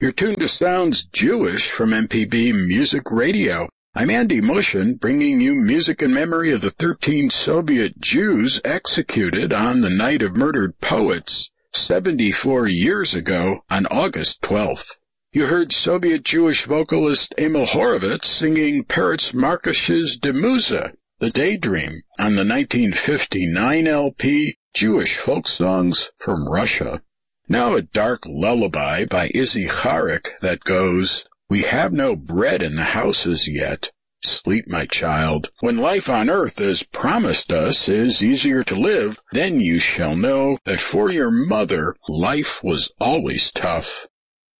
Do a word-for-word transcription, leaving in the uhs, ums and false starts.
You're tuned to Sounds Jewish from M P B Music Radio. I'm Andy Mushin, bringing you music in memory of the thirteen Soviet Jews executed on the Night of Murdered Poets seventy-four years ago on August twelfth. You heard Soviet Jewish vocalist Emil Horovitz singing Peretz Markash's Demuza, The Daydream, on the nineteen fifty-nine L P Jewish Folk Songs from Russia. Now a dark lullaby by Izzy Charik that goes, "We have no bread in the houses yet. Sleep, my child. When life on earth, as promised us, is easier to live, then you shall know that for your mother life was always tough."